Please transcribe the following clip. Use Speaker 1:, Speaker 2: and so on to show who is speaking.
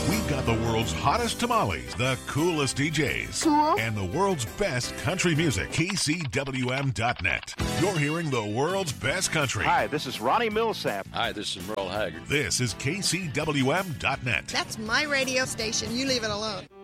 Speaker 1: We've got the world's hottest tamales, the coolest DJs, and the world's best country music. KCWM.net. You're hearing the world's best country.
Speaker 2: Hi, this is Ronnie Millsap.
Speaker 3: Hi, this is Merle Haggard.
Speaker 1: This is KCWM.net.
Speaker 4: That's my radio station. You leave it alone.